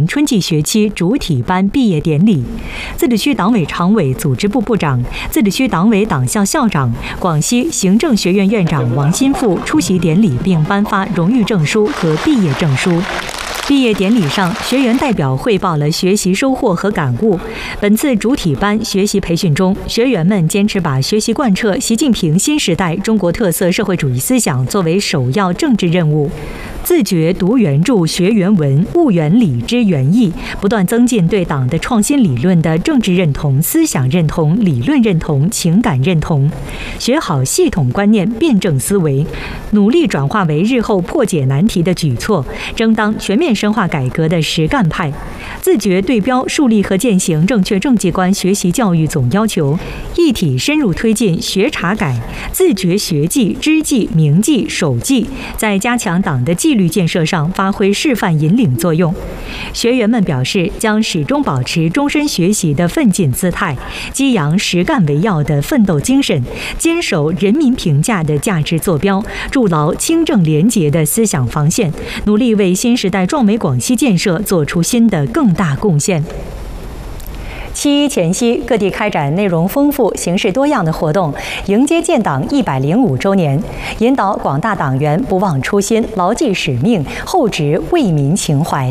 春季学期主体班毕业典礼。自治区党委常委、组织部部长、自治区党委党校校长、广西行政学院院长王新富出席典礼，并颁发荣誉证书和毕业证书。毕业典礼上，学员代表汇报了学习收获和感悟。本次主体班学习培训中，学员们坚持把学习贯彻习近平新时代中国特色社会主义思想作为首要政治任务，自觉读原著、学原文、悟原理、知原意，不断增进对党的创新理论的政治认同、思想认同、理论认同、情感认同，学好系统观念、辩证思维，努力转化为日后破解难题的举措，争当全面深化改革的实干派，自觉对标树立和践行正确政绩观学习教育总要求，一体深入推进学查改，自觉学技、知技、明技、守技，在加强党的纪律建设上发挥示范引领作用。学员们表示，将始终保持终身学习的奋进姿态，激扬实干为要的奋斗精神，坚守人民评价的价值坐标，筑牢清正廉洁的思想防线，努力为新时代壮美广西建设做出新的更大贡献。7·1前夕，各地开展内容丰富、形式多样的活动，迎接建党105周年，引导广大党员不忘初心、牢记使命，厚植为民情怀。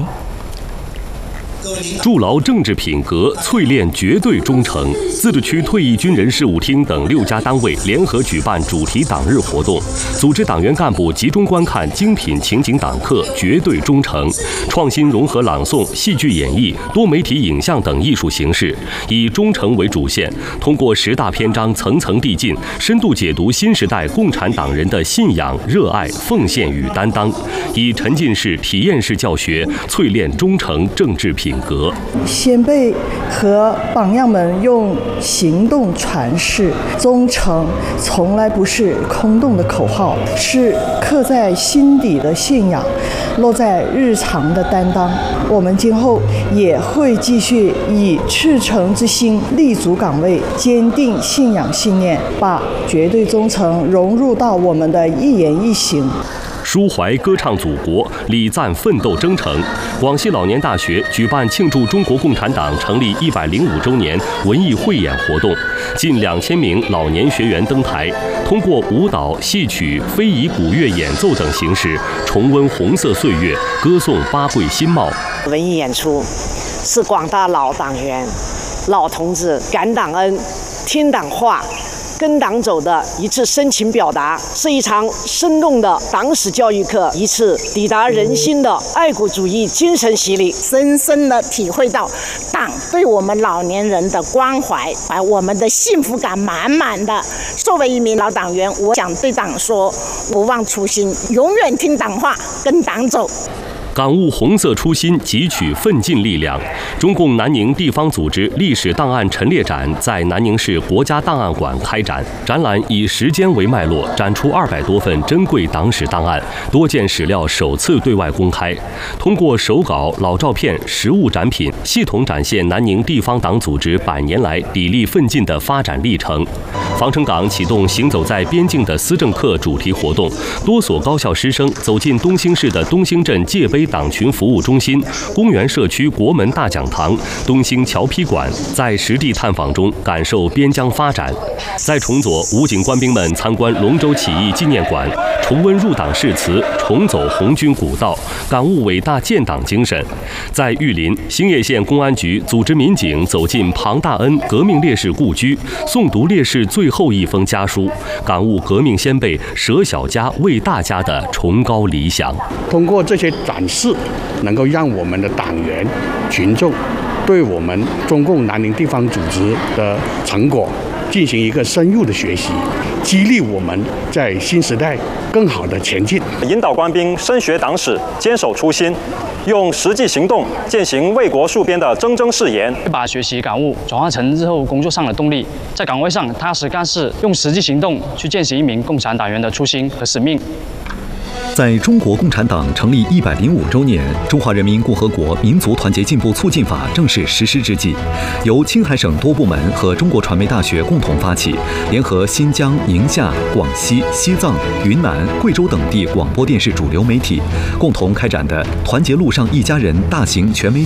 筑牢政治品格，淬炼绝对忠诚。自治区退役军人事务厅等6家单位联合举办主题党日活动，组织党员干部集中观看精品情景党课《绝对忠诚》，创新融合朗诵、戏剧演绎、多媒体影像等艺术形式，以忠诚为主线，通过10大篇章层层递进，深度解读新时代共产党人的信仰、热爱、奉献与担当，以沉浸式、体验式教学淬炼忠诚政治品格。 先辈和榜样们用行动传世，忠诚从来不是空洞的口号，是刻在心底的信仰，落在日常的担当。我们今后也会继续以赤诚之心立足岗位，坚定信仰信念，把绝对忠诚融入到我们的一言一行。 抒怀歌唱祖国，礼赞奋斗征程。广西老年大学举办庆祝中国共产党成立105周年文艺汇演活动，近2000名老年学员登台，通过舞蹈、戏曲、非遗古乐演奏等形式，重温红色岁月，歌颂八桂新貌。 文艺演出是广大老党员、老同志感党恩、听党话、跟党走的一次深情表达，是一场生动的党史教育课，一次抵达人心的爱国主义精神洗礼， 深深地体会到党对我们老年人的关怀，把我们的幸福感满满的。作为一名老党员，我想对党说，不忘初心，永远听党话，跟党走。 感悟红色初心，汲取奋进力量。中共南宁地方组织历史档案陈列展在南宁市国家档案馆开展，展览以时间为脉络，展出200多份珍贵党史档案，多件史料首次对外公开。通过手稿、老照片、实物展品，系统展现南宁地方党组织100年来砥砺奋进的发展历程。防城港启动行走在边境的思政课主题活动，多所高校师生走进东兴市的东兴镇界碑党群服务中心、公园社区国门大讲堂、东兴侨批馆，在实地探访中感受边疆发展。在崇左，武警官兵们参观龙州起义纪念馆，重温入党誓词，重走红军古道，感悟伟大建党精神。在玉林，兴业县公安局组织民警走进庞大恩革命烈士故居，诵读烈士最后一封家书，感悟革命先辈舍小家为大家的崇高理想。 通过这些展示，能够让我们的党员群众对我们中共南宁地方组织的成果进行一个深入的学习，激励我们在新时代更好的前进。 引导官兵深学党史，坚守初心，用实际行动践行为国戍边的铮铮誓言， 把学习感悟转化成日后工作上的动力，在岗位上踏实干事，用实际行动去践行一名共产党员的初心和使命。 在中国共产党成立105周年，《中华人民共和国民族团结进步促进法》正式实施之际，由青海省多部门和中国传媒大学共同发起，联合新疆、宁夏、广西、西藏、云南、贵州等地广播电视主流媒体，共同开展的“团结路上一家人”大型全媒